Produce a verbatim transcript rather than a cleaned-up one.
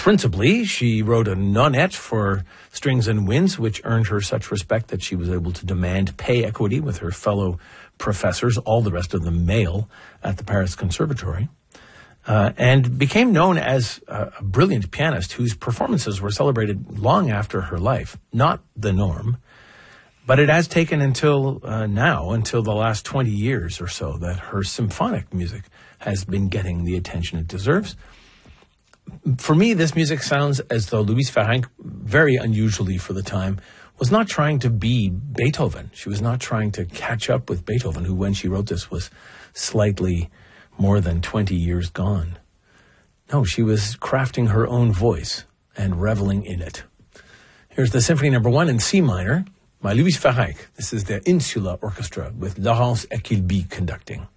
Principally, she wrote a nonette for strings and winds, which earned her such respect that she was able to demand pay equity with her fellow professors, all the rest of them male, at the Paris Conservatory, uh, and became known as a, a brilliant pianist whose performances were celebrated long after her life. Not the norm, but it has taken until uh, now, until the last twenty years or so, that her symphonic music has been getting the attention it deserves. For me, this music sounds as though Louise Farrenc, very unusually for the time, was not trying to be Beethoven. She was not trying to catch up with Beethoven, who, when she wrote this, was slightly more than twenty years gone. No, she was crafting her own voice and reveling in it. Here's the Symphony Number One in C minor by Louise Farrenc. This is the Insula Orchestra with Laurence Equilby conducting.